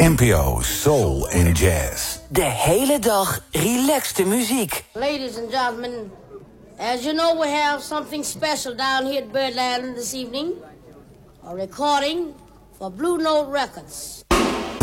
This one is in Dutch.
NPO Soul en Jazz. De hele dag relaxte muziek. Ladies and gentlemen, as you know, we have something special down here at Birdland this evening. A recording for Blue Note Records.